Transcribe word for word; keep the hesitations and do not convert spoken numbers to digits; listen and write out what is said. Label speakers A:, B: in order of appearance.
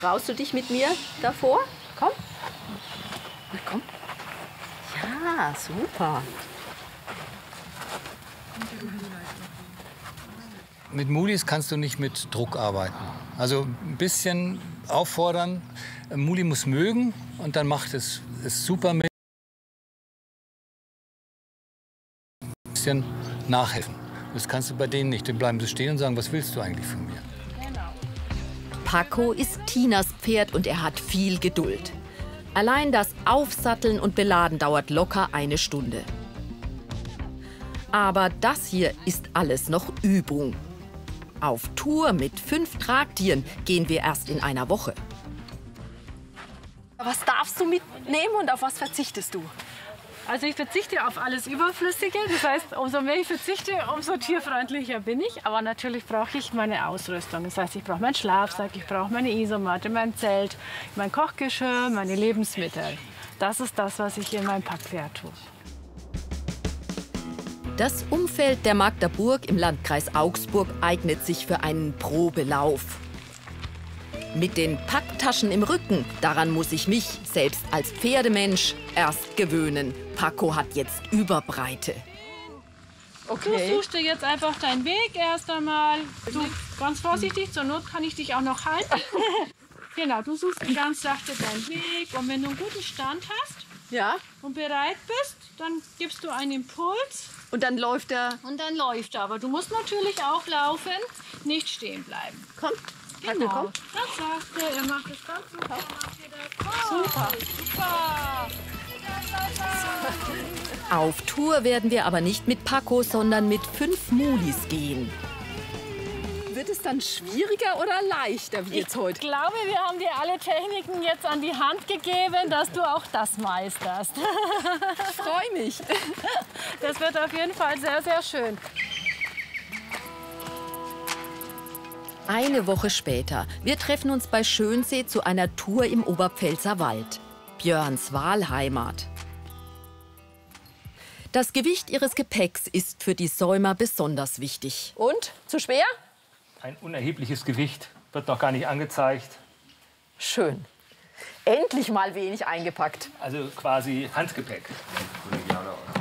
A: Traust du dich mit mir davor? Komm. Na, komm. Ja, super.
B: Mit Mulis kannst du nicht mit Druck arbeiten. Also ein bisschen auffordern. Muli muss mögen und dann macht es, es super mit. Ein bisschen nachhelfen. Das kannst du bei denen nicht. Dann bleiben sie stehen und sagen, was willst du eigentlich von mir?
A: Paco ist Tinas Pferd und er hat viel Geduld. Allein das Aufsatteln und Beladen dauert locker eine Stunde. Aber das hier ist alles noch Übung. Auf Tour mit fünf Tragtieren gehen wir erst in einer Woche.
C: Was darfst du mitnehmen und auf was verzichtest du?
D: Also ich verzichte auf alles Überflüssige. Das heißt, umso mehr ich verzichte, umso tierfreundlicher bin ich. Aber natürlich brauche ich meine Ausrüstung. Das heißt, ich brauche meinen Schlafsack, ich brauche meine Isomatte, mein Zelt, mein Kochgeschirr, meine Lebensmittel. Das ist das, was ich in mein Packpferd tue.
A: Das Umfeld der Magdaburg im Landkreis Augsburg eignet sich für einen Probelauf. Mit den Packtaschen im Rücken, daran muss ich mich, selbst als Pferdemensch, erst gewöhnen. Paco hat jetzt Überbreite.
D: Okay. Du suchst dir jetzt einfach deinen Weg erst einmal. Du, ganz vorsichtig, zur Not kann ich dich auch noch halten. Genau, du suchst ganz sachte deinen Weg. Und wenn du einen guten Stand hast
C: Ja.
D: und bereit bist, dann gibst du einen Impuls.
C: Und dann läuft er.
D: Und dann läuft er. Aber du musst natürlich auch laufen, nicht stehen bleiben.
C: Komm.
D: Genau.
C: Komm.
D: Das sagt er. Er macht es ganz super. Super. Super.
A: Auf Tour werden wir aber nicht mit Paco, sondern mit fünf Mulis gehen.
C: Wird es dann schwieriger oder leichter wie jetzt heute?
D: Ich glaube, wir haben dir alle Techniken jetzt an die Hand gegeben, dass du auch das meisterst.
C: Ich freue mich.
D: Das wird auf jeden Fall sehr, sehr schön.
A: Eine Woche später. Wir treffen uns bei Schönsee zu einer Tour im Oberpfälzer Wald. Björns Wahlheimat. Das Gewicht ihres Gepäcks ist für die Säumer besonders wichtig.
C: Und? Zu schwer?
B: Ein unerhebliches Gewicht, wird noch gar nicht angezeigt.
C: Schön. Endlich mal wenig eingepackt.
B: Also quasi Handgepäck.